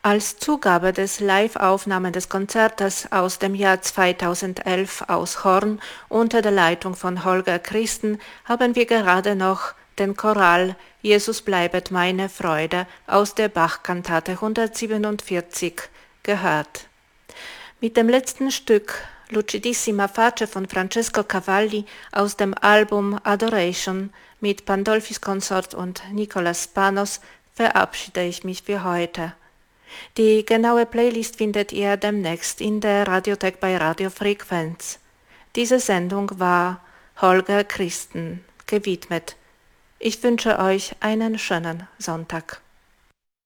Als Zugabe des Live-Aufnahmen des Konzertes aus dem Jahr 2011 aus Horn unter der Leitung von Holger Christen haben wir gerade noch den Choral Jesus bleibet meine Freude aus der Bach-Kantate 147 gehört. Mit dem letzten Stück Lucidissima Face von Francesco Cavalli aus dem Album Adoration mit Pandolfis Consort und Nicolas Spanos verabschiede ich mich für heute. Die genaue Playlist findet ihr demnächst in der Radiothek bei Radio Frequenz. Diese Sendung war Holger Christen gewidmet. Ich wünsche euch einen schönen Sonntag.